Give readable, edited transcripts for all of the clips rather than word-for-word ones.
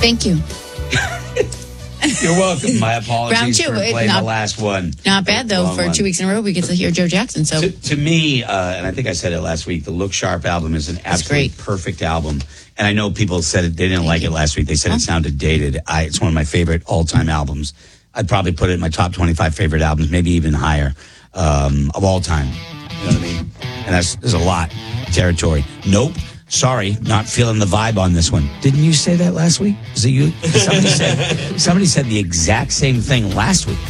Thank you. You're welcome. My apologies Round two, for playing the last one. Not bad, though. For 2 weeks in a row, we get to hear Joe Jackson. So to me, and I think I said it last week, the Look Sharp album is an absolutely perfect album. And I know people said they didn't like it last week. They said it sounded dated. It's one of my favorite all-time albums. I'd probably put it in my top 25 favorite albums, maybe even higher, of all time. You know what I mean? And there's a lot of territory. Nope. Sorry, not feeling the vibe on this one. Didn't you say that last week? Was it you? Somebody said the exact same thing last week.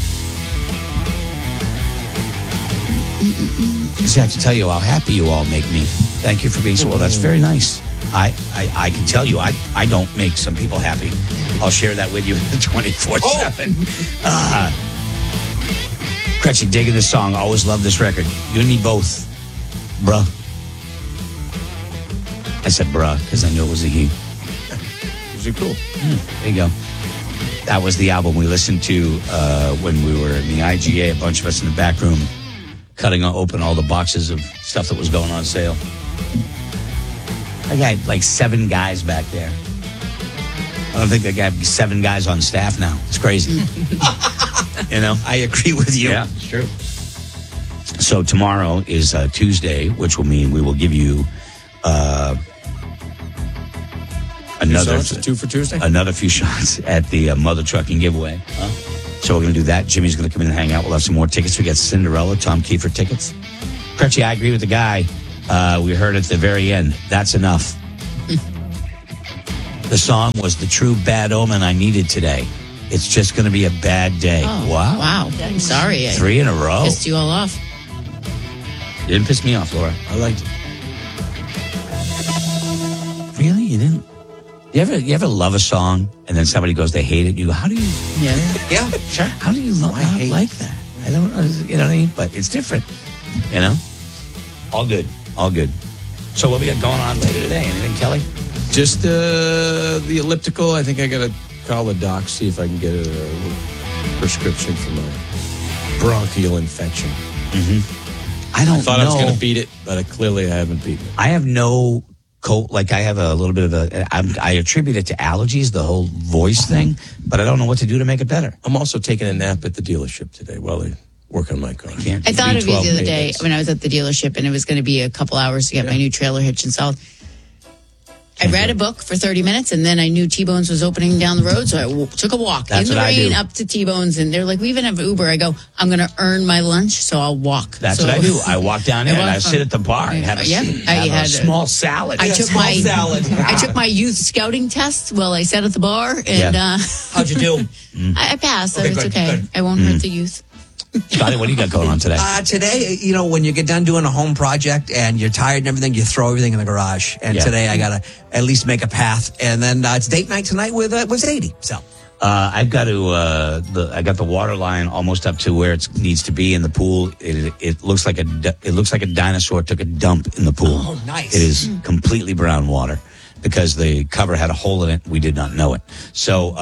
I have to tell you how happy you all make me. Thank you for being so well. That's very nice. I can tell you, I don't make some people happy. I'll share that with you 24/7. Gretchen, digging this song. Always love this record. You and me both, bruh. I said bruh because I knew it was a he. Was it cool? There you go. That was the album we listened to when we were in the IGA, a bunch of us in the back room, cutting open all the boxes of stuff that was going on sale. I got like 7 guys back there. I don't think I got 7 guys on staff now. It's crazy. You know? I agree with you. Yeah, it's true. So tomorrow is Tuesday, which will mean we will give you another 2 for Tuesday? Another few shots at the Mother Trucking giveaway. So we're going to do that. Jimmy's going to come in and hang out. We'll have some more tickets. We got Cinderella, Tom Kiefer tickets. Crutchy, I agree with the guy. We heard at the very end. That's enough. The song was the true bad omen I needed today. It's just going to be a bad day. Oh, wow. I'm sorry. 3 in a row. Pissed you all off. You didn't piss me off, Laura. I liked it. Really? You didn't? You ever love a song and then somebody goes, they hate it? You go, how do you? Yeah, sure. How do you not like that? I don't know. You know what I mean? But it's different. You know? All good. All good. So what we got going on later today? Anything, Kelly? Just the elliptical. I think I got to call the doc, see if I can get a prescription for my bronchial infection. Mm-hmm. I thought I was going to beat it, but clearly I haven't beaten it. I have no cold. Like I have a little bit of I attribute it to allergies, the whole voice thing, but I don't know what to do to make it better. I'm also taking a nap at the dealership today while they work on my car. I thought of you the other day when I was at the dealership, and it was going to be a couple hours to get my new trailer hitch installed. I read a book for 30 minutes, and then I knew T-Bones was opening down the road, so I took a walk in the rain up to T-Bones, and they're like, we even have Uber. I go, I'm going to earn my lunch, so I'll walk. That's what I do. I walk down there, and I sit at the bar and have a small salad. I took my youth scouting test while I sat at the bar, and how'd you do? I passed, so it's okay. Good. I won't hurt the youth. Scotty, what do you got going on today? Today, when you get done doing a home project and you're tired and everything, you throw everything in the garage. And today I got to at least make a path. And then it's date night tonight with Sadie. So I've got to, I got the water line almost up to where it needs to be in the pool. It looks like a dinosaur took a dump in the pool. Oh, nice. It is completely brown water because the cover had a hole in it. We did not know it. So,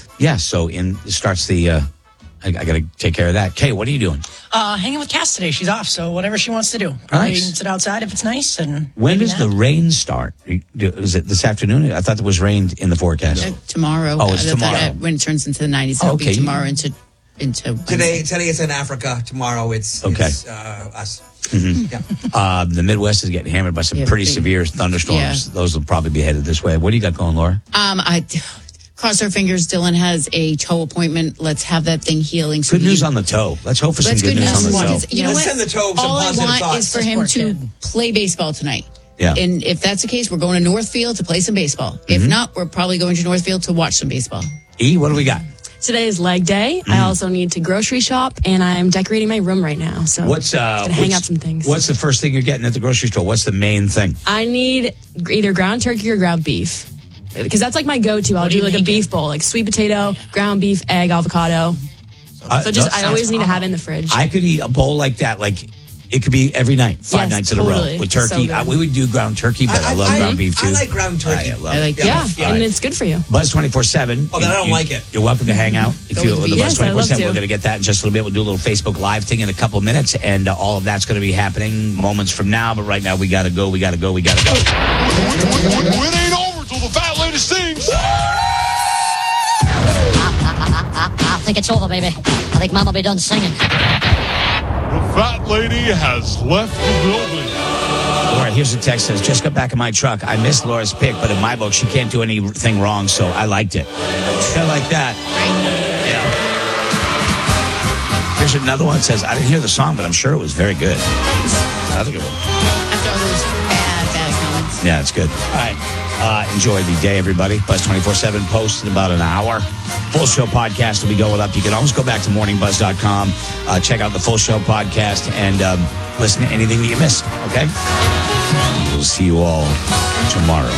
starts the, I got to take care of that. Kay, what are you doing? Hanging with Cass today. She's off, so whatever she wants to do. Probably sit outside if it's nice. And when does the rain start? Is it this afternoon? I thought there was rain in the forecast. Tomorrow. Oh, it's tomorrow. When it turns into the 90s, it'll be tomorrow into Today it's in Africa. Tomorrow it's us. Mm-hmm. Yeah. The Midwest is getting hammered by some pretty severe thunderstorms. Yeah. Those will probably be headed this way. What do you got going, Laura? Cross our fingers. Dylan has a toe appointment. Let's have that thing healing. Good news on the toe. Let's hope for some good news on the toe. You know what? Send the toe some all I positive want thoughts. is for him to play baseball tonight. Yeah. And if that's the case, we're going to Northfield to play some baseball. If not, we're probably going to Northfield to watch some baseball. What do we got? Today is leg day. I also need to grocery shop, and I'm decorating my room right now. So gonna hang up some things. What's the first thing you're getting at the grocery store? What's the main thing? I need either ground turkey or ground beef. Because that's like my go-to. I'll do like a beef bowl, like sweet potato, ground beef, egg, avocado. I always need to have it in the fridge. I could eat a bowl like that, it could be every night, 5 nights in a row with turkey. So we would do ground turkey, but I love ground beef too. I like ground turkey. And it's good for you. Buzz 24/7. Oh, then I don't like it. You're welcome to hang out. If you with the Buzz 24/7, we're going to get that in just a little bit. We'll do a little Facebook Live thing in a couple of minutes, and all of that's going to be happening moments from now. But right now, we got to go. It ain't over till the fat lady sings. think it's over, baby. I think Mom will be done singing. The fat lady has left the building. All right, here's a text that says, just got back in my truck. I missed Laura's pick, but in my book, she can't do anything wrong, so I liked it. I like that. Yeah. Here's another one that says, I didn't hear the song, but I'm sure it was very good. That's a good one. After all those bad comments. Yeah, it's good. All right. Enjoy the day, everybody. Buzz 24/7 posts in about an hour. Full show podcast will be going up. You can always go back to morningbuzz.com, check out the full show podcast, and listen to anything that you missed, okay? We'll see you all tomorrow.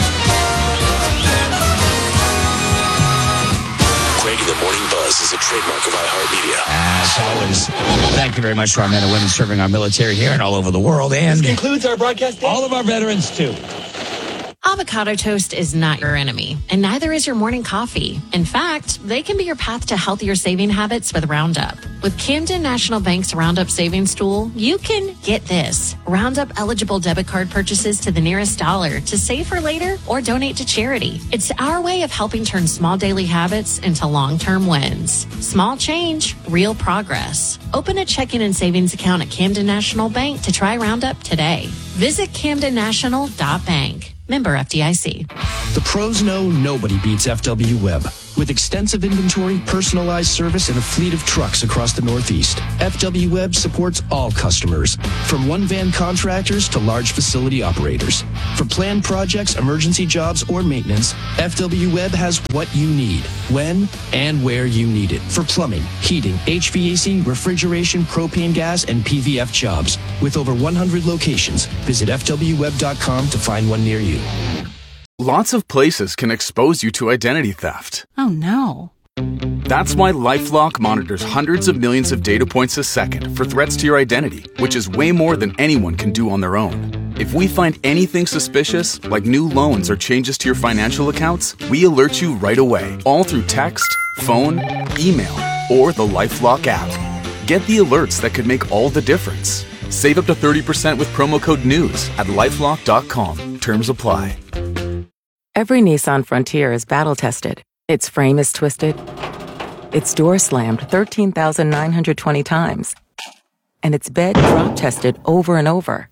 Greg in the Morning Buzz is a trademark of iHeartMedia. As always, thank you very much to our men and women serving our military here and all over the world. And this concludes our broadcast day. All of our veterans, too. Avocado toast is not your enemy, and neither is your morning coffee. In fact, they can be your path to healthier saving habits with Roundup. With Camden National Bank's Roundup Savings Tool, you can get this. Roundup eligible debit card purchases to the nearest dollar to save for later or donate to charity. It's our way of helping turn small daily habits into long-term wins. Small change, real progress. Open a checking and savings account at Camden National Bank to try Roundup today. Visit camdennational.bank. Member FDIC. The pros know nobody beats FW Web. With extensive inventory, personalized service, and a fleet of trucks across the Northeast, FW Web supports all customers, from one-van contractors to large facility operators. For planned projects, emergency jobs, or maintenance, FW Web has what you need, when and where you need it. For plumbing, heating, HVAC, refrigeration, propane gas, and PVF jobs. With over 100 locations, visit FWWeb.com to find one near you. Lots of places can expose you to identity theft. Oh, no. That's why LifeLock monitors hundreds of millions of data points a second for threats to your identity, which is way more than anyone can do on their own. If we find anything suspicious, like new loans or changes to your financial accounts, we alert you right away, all through text, phone, email, or the LifeLock app. Get the alerts that could make all the difference. Save up to 30% with promo code NEWS at LifeLock.com. Terms apply. Every Nissan Frontier is battle-tested. Its frame is twisted. Its door slammed 13,920 times. And its bed drop-tested over and over.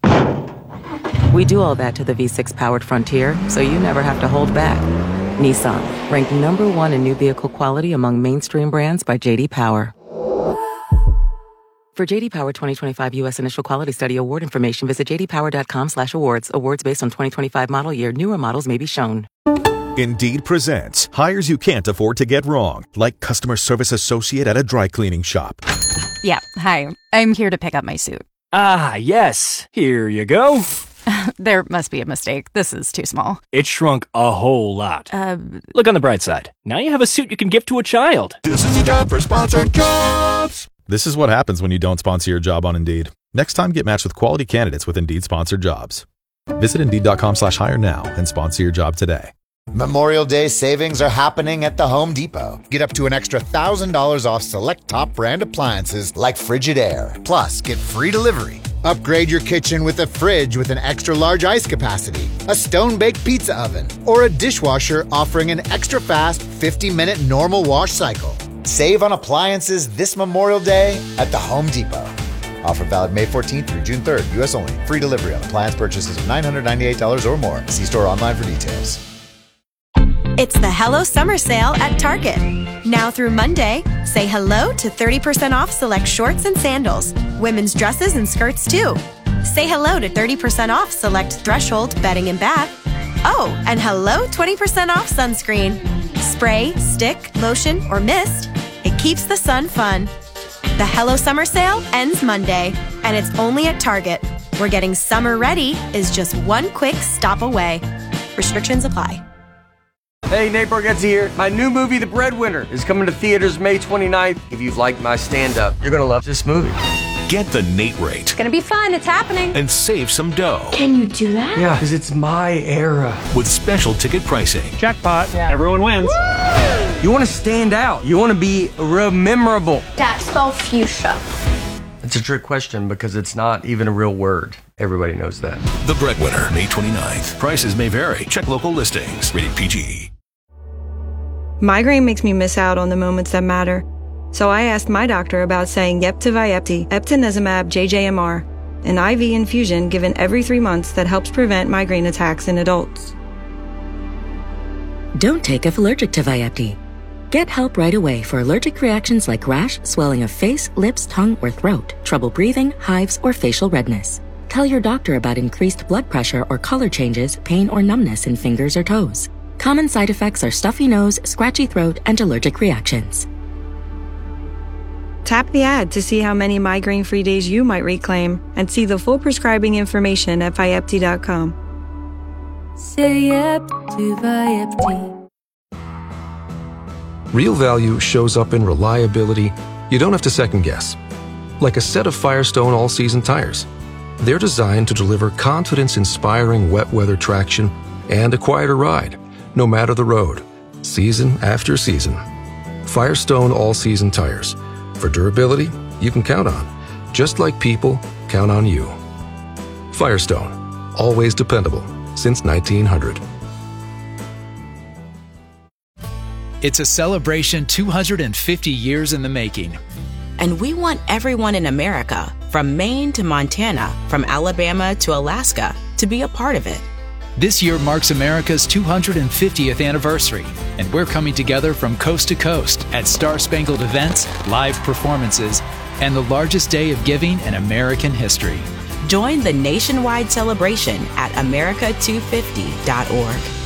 We do all that to the V6-powered Frontier, so you never have to hold back. Nissan, ranked #1 in new vehicle quality among mainstream brands by J.D. Power. For J.D. Power 2025 U.S. Initial Quality Study Award information, visit jdpower.com/awards. Awards based on 2025 model year. Newer models may be shown. Indeed presents hires you can't afford to get wrong, like customer service associate at a dry cleaning shop. Yeah, hi. I'm here to pick up my suit. Ah, yes. Here you go. There must be a mistake. This is too small. It shrunk a whole lot. Look on the bright side. Now you have a suit you can gift to a child. This is a job for sponsored jobs. This is what happens when you don't sponsor your job on Indeed. Next time, get matched with quality candidates with Indeed sponsored jobs. Visit Indeed.com/hire now and sponsor your job today. Memorial Day savings are happening at the Home Depot. Get up to an extra $1,000 off select top brand appliances like Frigidaire. Plus, get free delivery. Upgrade your kitchen with a fridge with an extra large ice capacity, a stone-baked pizza oven, or a dishwasher offering an extra fast 50-minute normal wash cycle. Save on appliances this Memorial Day at the Home Depot. Offer valid May 14th through June 3rd. U.S. only. Free delivery on appliance purchases of $998 or more. See store online for details. It's the Hello Summer Sale at Target. Now through Monday, say hello to 30% off select shorts and sandals. Women's dresses and skirts too. Say hello to 30% off select Threshold bedding and bath. Oh, and hello 20% off sunscreen. Spray, stick, lotion, or mist. It keeps the sun fun. The Hello Summer Sale ends Monday, and it's only at Target, where getting summer ready is just one quick stop away. Restrictions apply. Hey, Nate Bargatze here. My new movie, The Breadwinner, is coming to theaters May 29th. If you've liked my stand-up, you're going to love this movie. Get the Nate rate. It's going to be fun. It's happening. And save some dough. Can you do that? Yeah, because it's my era. With special ticket pricing. Jackpot. Yeah. Everyone wins. Woo! You want to stand out. You want to be memorable. Dad, spell fuchsia. It's a trick question because it's not even a real word. Everybody knows that. The Breadwinner, May 29th. Prices may vary. Check local listings. Rated PG. Migraine makes me miss out on the moments that matter. So I asked my doctor about saying yep to Vyepti, eptinezumab JJMR, an IV infusion given every 3 months that helps prevent migraine attacks in adults. Don't take if allergic to Vyepti. Get help right away for allergic reactions like rash, swelling of face, lips, tongue, or throat, trouble breathing, hives, or facial redness. Tell your doctor about increased blood pressure or color changes, pain or numbness in fingers or toes. Common side effects are stuffy nose, scratchy throat, and allergic reactions. Tap the ad to see how many migraine-free days you might reclaim and see the full prescribing information at Vyepti.com. Say yep to Vyepti. Real value shows up in reliability you don't have to second guess. Like a set of Firestone all-season tires. They're designed to deliver confidence-inspiring wet weather traction and a quieter ride, no matter the road, season after season. Firestone all-season tires. For durability you can count on, just like people count on you. Firestone, always dependable since 1900. It's a celebration 250 years in the making. And we want everyone in America, from Maine to Montana, from Alabama to Alaska, to be a part of it. This year marks America's 250th anniversary, and we're coming together from coast to coast at Star-Spangled events, live performances, and the largest day of giving in American history. Join the nationwide celebration at America250.org.